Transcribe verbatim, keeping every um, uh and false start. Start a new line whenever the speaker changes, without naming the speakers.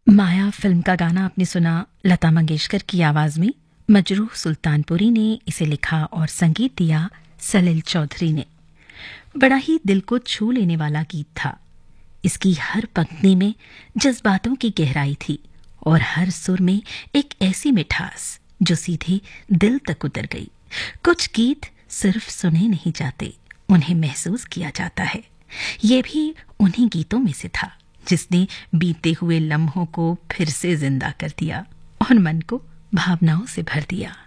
माया film का गाना आपने सुना लता मंगेशकर की आवाज में। मजरूह सुल्तानपुरी ने इसे लिखा और संगीत दिया सलील चौधरी ने। बड़ा ही दिल को छू लेने वाला गीत था। इसकी हर पंक्ति में जज्बातों की गहराई थी और हर सुर में एक ऐसी मिठास जो सीधे दिल तक उतर गई। कुछ गीत सिर्फ सुने नहीं जाते, उन्हें महसूस किया जाता है। ये भी उन्हीं गीतों में से था जिसने बीते हुए लम्हों को फिर से जिंदा कर दिया और मन को भावनाओं से भर दिया।